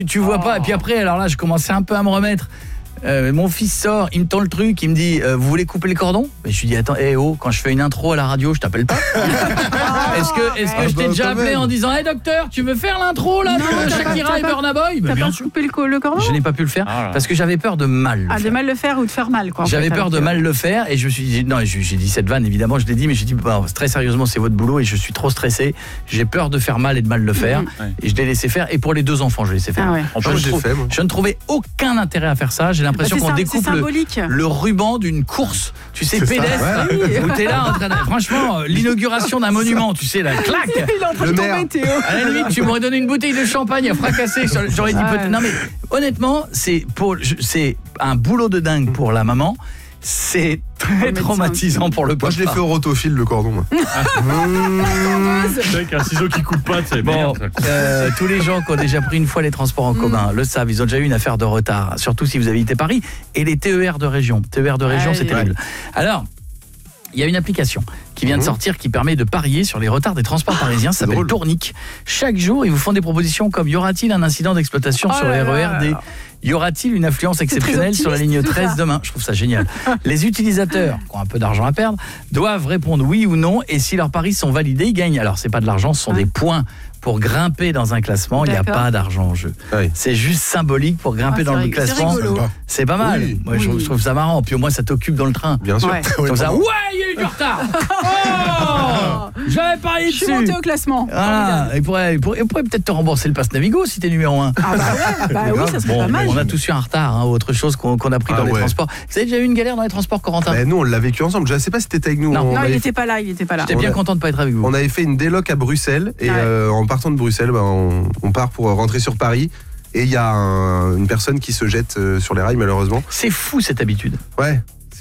Tu vois pas. Et puis après, alors là, je commençais un peu à me remettre. Mon fils sort, il me tend le truc, il me dit vous voulez couper le cordon? Mais je lui dis attends, quand je fais une intro à la radio, je t'appelle pas. Est-ce que je t'ai déjà appelé en disant docteur, tu veux faire l'intro là de Shakira et Burna Boy? T'as pas coupé le cordon? Je n'ai pas pu le faire parce que j'avais peur de mal le faire. De mal le faire ou de faire mal quoi. J'avais peur de mal le faire et je me suis dit non, j'ai dit cette vanne évidemment, je l'ai dit, mais j'ai dit très sérieusement, c'est votre boulot et je suis trop stressé, j'ai peur de faire mal et de mal le faire et je l'ai laissé faire, et pour les 2 enfants, je l'ai laissé faire. Je ne trouvais aucun intérêt à faire ça, j'ai l'impression qu'on découpe le ruban d'une course, tu sais, pédestre, où t'es là en train de... Franchement, l'inauguration d'un monument, tu sais, la claque. Il est en train de tomber, Théo. À la limite, tu m'aurais donné une bouteille de champagne à fracasser, j'aurais dit peut-être... Non mais, honnêtement, c'est un boulot de dingue pour la maman. C'est très traumatisant pour le papa. Moi, je l'ai fait au rotophile, le cordon. C'est avec un ciseau qui coupe pas, c'est bon. Tous les gens qui ont déjà pris une fois les transports en commun le savent, ils ont déjà eu une affaire de retard, surtout si vous habitez Paris, et les TER de région. TER de région, c'est terrible. Alors, il y a une application qui vient de sortir qui permet de parier sur les retards des transports parisiens, ça s'appelle Tournique. Chaque jour, ils vous font des propositions comme y aura-t-il un incident d'exploitation sur les RER D? Y aura-t-il une affluence exceptionnelle sur la ligne 13 demain? Je trouve ça génial. Les utilisateurs qui ont un peu d'argent à perdre doivent répondre oui ou non, et si leurs paris sont validés, ils gagnent. Alors, c'est pas de l'argent, ce sont des points pour grimper dans un classement. Il n'y a pas d'argent en jeu. C'est juste symbolique pour grimper dans le classement. C'est pas mal. Moi, je trouve ça marrant. Puis au moins, ça t'occupe dans le train. Bien sûr. Comme ça, il y a eu du retard. J'avais parié dessus. Je suis monté au classement. Voilà. Il pourrait peut-être te rembourser le pass Navigo si t'es numéro 1. Oui, ça serait pas mal. On a tous eu un retard, autre chose qu'on a pris dans les transports. Vous avez déjà eu une galère dans les transports, Corentin? Nous, on l'a vécu ensemble. Je ne sais pas si t'étais avec nous. Non, il n'était pas là. J'étais bien content de ne pas être avec vous. On avait fait une déloc à Bruxelles, et en partant de Bruxelles, on part pour rentrer sur Paris. Et il y a une personne qui se jette sur les rails, malheureusement. C'est fou cette habitude. Ouais.